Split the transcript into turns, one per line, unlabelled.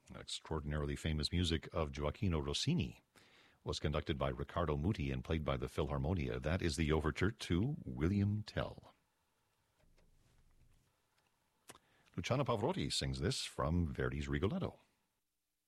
Extraordinarily famous music of Gioacchino Rossini was conducted by Riccardo Muti and played by the Philharmonia. That is the overture to William Tell. Luciano Pavarotti sings this from Verdi's Rigoletto.